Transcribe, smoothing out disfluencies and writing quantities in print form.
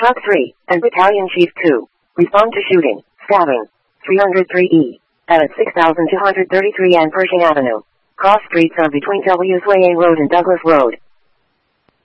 Truck 3 and Battalion Chief 2. Respond to shooting, stabbing. 303E. At 6233 and Pershing Avenue. Cross streets are between W's Way A Road and Douglas Road.